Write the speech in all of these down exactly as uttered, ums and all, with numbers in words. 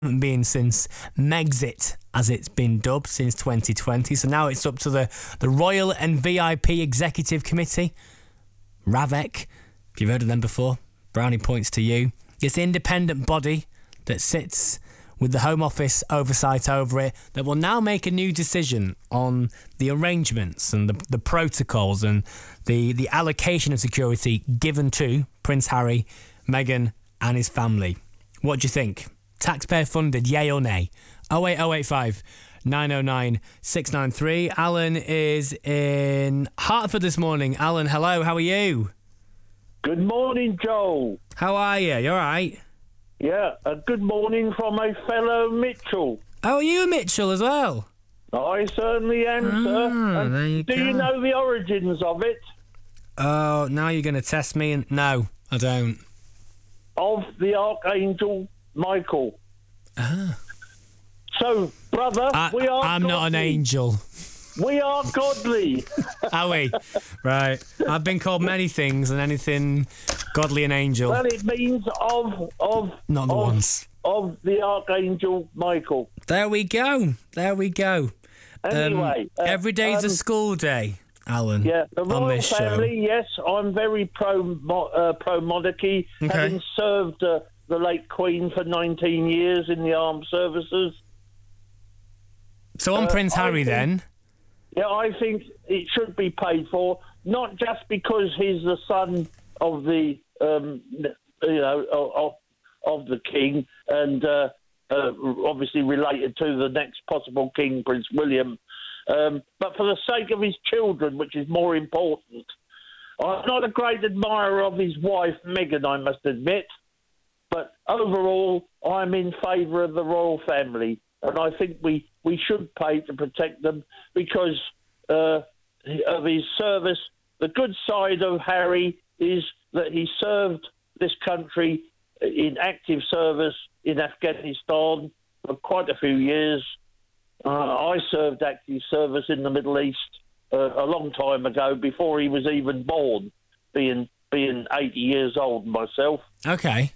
haven't been since Megxit, as it's been dubbed, since twenty twenty. So now it's up to the, the Royal and V I P Executive Committee, RAVEC, if you've heard of them before. Brownie points to you. It's the independent body that sits with the Home Office oversight over it that will now make a new decision on the arrangements and the, the protocols and the, the allocation of security given to Prince Harry, Meghan and his family. What do you think? Taxpayer funded, yay or nay? oh eight oh eight five, nine oh nine, six nine three. Alan is in Hertford this morning. Alan, hello, how are you? Good morning, Joel. How are you? You all right? Yeah, a good morning from a fellow Mitchell. Oh, are you a Mitchell as well? I certainly am, Ah, sir. And there you do go. you know the origins of it? Oh, now you're going to test me? And no, I don't. Of the Archangel Michael. Ah. So, brother, I, we are I'm godly. not an angel. We are godly. Are we? Right. I've been called many things and anything godly and angel. Well, it means of of Not the of, ones. of the Archangel Michael. There we go. There we go. Anyway, um, uh, every day's um, a school day, Alan. Yeah, the on royal this show. family. Yes, I'm very pro mo- uh, pro monarchy, Okay. having served uh, the late Queen for nineteen years in the armed services. So on Uh, Prince I Harry think- then. Yeah, I think it should be paid for, not just because he's the son of the, um, you know, of, of the king, and uh, uh, obviously related to the next possible king, Prince William, um, but for the sake of his children, which is more important. I'm not a great admirer of his wife, Meghan, I must admit, but overall, I'm in favour of the royal family. And I think we, we should pay to protect them because uh, of his service. The good side of Harry is that he served this country in active service in Afghanistan for quite a few years. Uh, I served active service in the Middle East uh, a long time ago, before he was even born, being being eighty years old myself. Okay.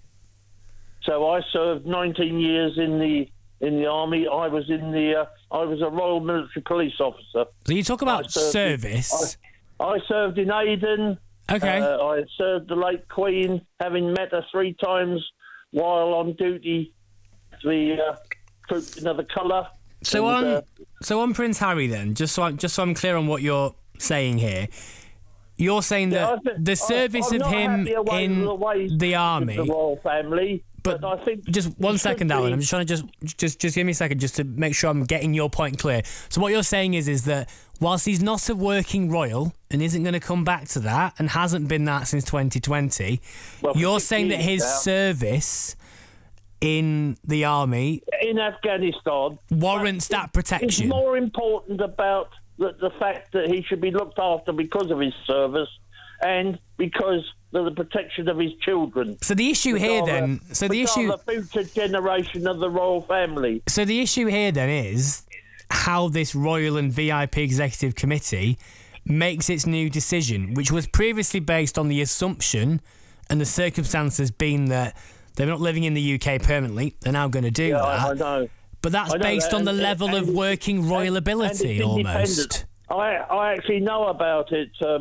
So I served nineteen years in the in the army. I was in the. Uh, I was a Royal Military Police officer. So you talk about I served service. In, I, I served in Aden. Okay. Uh, I served the late Queen, having met her three times while on duty. The uh, troop another colour. So and, on, uh, so on Prince Harry then, just so I'm, just so I'm clear on what you're saying here, you're saying yeah, that I think- the service I'm of not him happy away in with the ways the of army. the royal family, But, but, I think just one it second, should Alan. be- I'm just trying to just just just give me a second, just to make sure I'm getting your point clear. So what you're saying is is that whilst he's not a working royal and isn't going to come back to that and hasn't been that since twenty twenty, Well, for you're six saying that years his now. service in the army in Afghanistan warrants but that It's protection. more important about the, the fact that he should be looked after because of his service and because of the protection of his children. So the issue Which here are then, the- so the which issue, are the future generation of the royal family. so the issue here then is how this Royal and V I P Executive Committee makes its new decision, which was previously based on the assumption and the circumstances being that they're not living in the U K permanently. They're now going to do Yeah, that. I, I know. But that's I know based that, on the and- level and of it's- working royal and- and it's ability, almost. independent. I, I actually know about it. Um,